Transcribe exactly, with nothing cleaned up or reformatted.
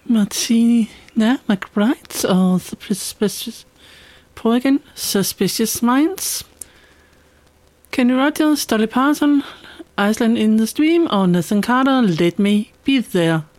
Martina McBride og The Suspicious... Prøv igen. Suspicious Minds. Kenny Rogers, Dolly Parton, Island in the Stream og Nathan Carter, Let Me Be There.